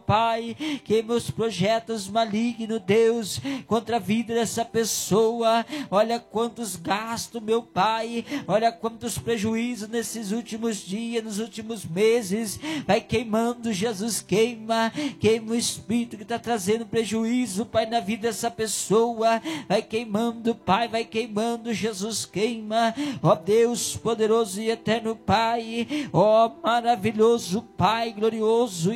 Pai. Queima os projetos malignos, Deus, contra a vida dessa pessoa. Olha quantos gastos, meu Pai, olha quantos prejuízos nesses últimos dias, nos últimos meses. Vai queimando, Jesus, queima o espírito que está trazendo prejuízo, Pai, na vida dessa pessoa. Vai queimando, Pai, vai queimando, Jesus, queima. Ó Deus poderoso e eterno Pai, ó maravilhoso Pai, glorioso